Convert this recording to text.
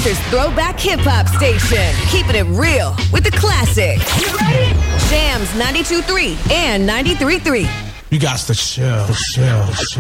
Rochester's throwback hip-hop station. Keeping it real with the classics. You ready? Jams 92.3 and 93.3. You got to chill.